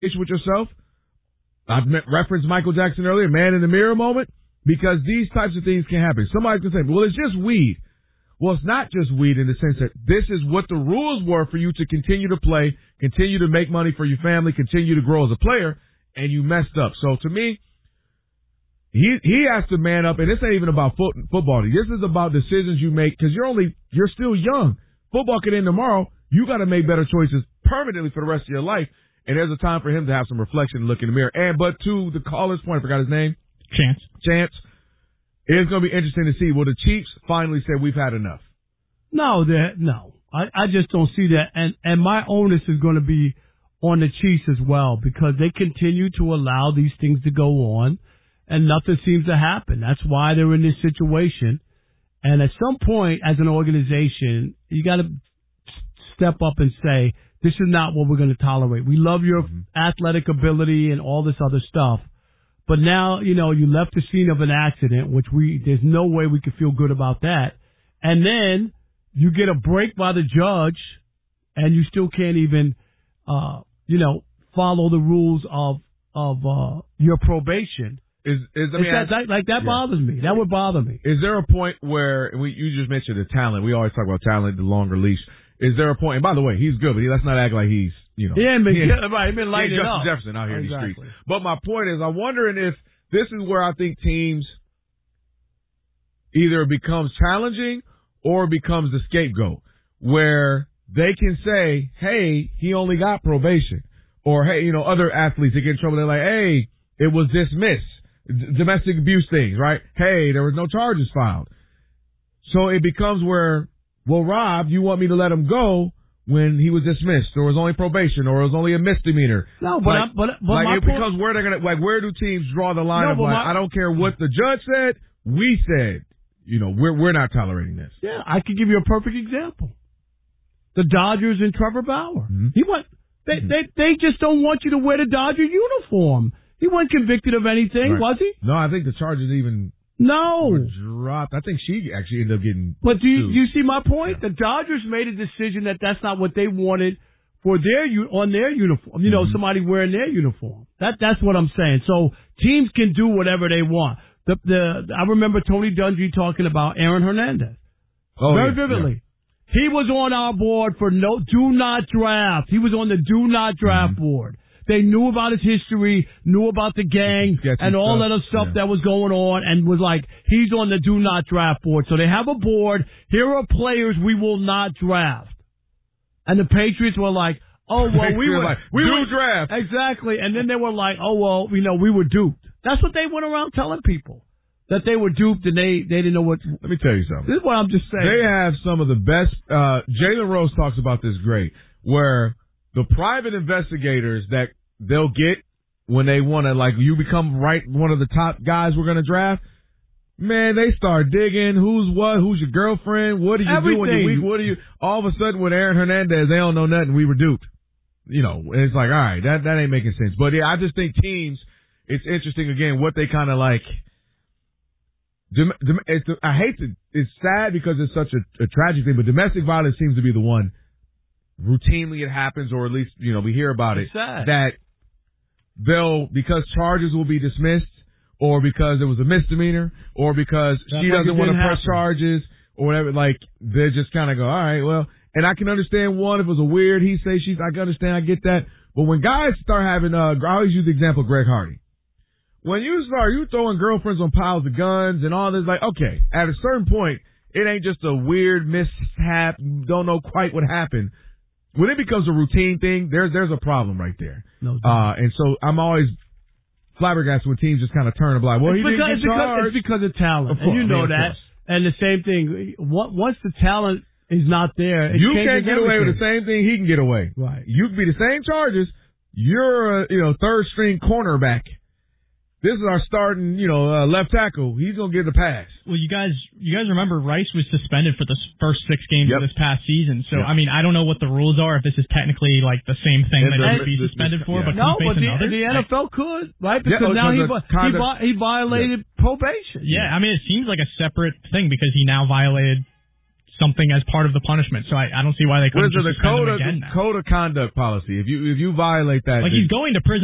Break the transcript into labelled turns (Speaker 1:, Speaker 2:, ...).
Speaker 1: issue with yourself. I've referenced Michael Jackson earlier, man in the mirror moment, because these types of things can happen. Somebody can say, well, it's just weed. Well, it's not just weed in the sense that this is what the rules were for you to continue to play, continue to make money for your family, continue to grow as a player, and you messed up. So to me, he has to man up, and this ain't even about football. This is about decisions you make because you're still young. Football could end tomorrow. You got to make better choices permanently for the rest of your life. And there's a time for him to have some reflection and look in the mirror. But to the caller's point, I forgot his name. Chance. It's going to be interesting to see. Will the Chiefs finally say we've had enough?
Speaker 2: No. I just don't see that. And my onus is going to be on the Chiefs as well because they continue to allow these things to go on and nothing seems to happen. That's why they're in this situation. And at some point, as an organization, you got to step up and say, this is not what we're going to tolerate. We love your athletic ability and all this other stuff. But now, you left the scene of an accident, which there's no way we could feel good about that. And then you get a break by the judge and you still can't even, follow the rules of your probation. That bothers me. That would bother me.
Speaker 1: Is there a point where you just mentioned the talent? We always talk about talent, the longer leash. Is there a point? And by the way, he's good, but let's not act like he's
Speaker 2: He ain't been lighting it up.
Speaker 1: Jefferson out here in the streets. But my point is, I'm wondering if this is where I think teams either becomes challenging or becomes the scapegoat, where they can say, "Hey, he only got probation," or "Hey, other athletes they get in trouble. They're like, "Hey, it was dismissed." Domestic abuse things, right? Hey, there was no charges filed. So it becomes where, well, Rob, you want me to let him go when he was dismissed, or was only probation, or it was only a misdemeanor?
Speaker 2: No, but
Speaker 1: it becomes where they're gonna where do teams draw the line of I don't care what the judge said, we said, we're not tolerating this.
Speaker 2: Yeah, I could give you a perfect example. The Dodgers and Trevor Bauer. Mm-hmm. They just don't want you to wear the Dodger uniform. He wasn't convicted of anything, was he?
Speaker 1: No, I think the charges even were dropped. I think she actually ended up getting.
Speaker 2: But do you see my point? Yeah. The Dodgers made a decision that that's not what they wanted for on their uniform. Somebody wearing their uniform. That's what I'm saying. So teams can do whatever they want. I remember Tony Dungy talking about Aaron Hernandez very vividly. Yeah. He was on our board for do not draft. He was on the do not draft board. They knew about his history, knew about the gang, and all that other stuff that was going on, and was like, he's on the do not draft board. So they have a board. Here are players we will not draft. And the Patriots were like, oh, well, we were
Speaker 1: draft.
Speaker 2: Exactly. And then they were like, oh, well, we were duped. That's what they went around telling people, that they were duped and they didn't know what.
Speaker 1: Let me tell you something.
Speaker 2: This is what I'm just saying.
Speaker 1: They have some of the best. Jalen Rose talks about this great, where the private investigators that they'll get when they want to, you become one of the top guys we're going to draft, man, they start digging who's your girlfriend, what do you do in your week, what do you, all of a sudden with Aaron Hernandez, they don't know nothing, we were duped. And it's like, all right, that ain't making sense. But yeah, I just think teams, it's interesting again, what they kind of like. I hate to, it's sad because it's such a tragic thing, but domestic violence seems to be the one. Routinely it happens, or at least, we hear about it.
Speaker 2: Sad.
Speaker 1: That because charges will be dismissed, or because it was a misdemeanor, or because she doesn't want to press charges, or whatever, they just kind of go, all right, well, and I can understand if it was a weird he say, she, I can understand, I get that. But when guys start having, I always use the example of Greg Hardy. When you throwing girlfriends on piles of guns and all this, okay, at a certain point, it ain't just a weird mishap, don't know quite what happened. When it becomes a routine thing, there's a problem right there.
Speaker 2: No,
Speaker 1: and so I'm always flabbergasted when teams just kind of turn a blind. Well,
Speaker 2: it's because of talent, and you know that. And the same thing, once the talent is not there,
Speaker 1: you can't get away with the same thing he can get away.
Speaker 2: Right.
Speaker 1: You can be the same charges. You're a third string cornerback. This is our starting, left tackle. He's going to get the pass.
Speaker 3: Well, you guys remember Rice was suspended for the first 6 games of this past season. So, I mean, I don't know what the rules are, if this is technically the same thing that he would be suspended for. But
Speaker 2: the NFL could, right? Because now he violated probation.
Speaker 3: Yeah, I mean, it seems like a separate thing because he now violated something as part of the punishment. So I don't see why they couldn't just suspend him again now.
Speaker 1: Code of conduct policy. If you violate that,
Speaker 3: like he's going to prison.